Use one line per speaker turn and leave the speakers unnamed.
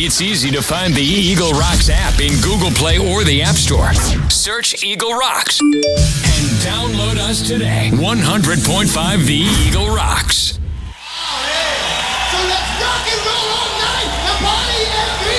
It's easy to find the Eagle Rocks app in Google Play or the App Store. Search Eagle Rocks and download us today. 100.5 The Eagle Rocks.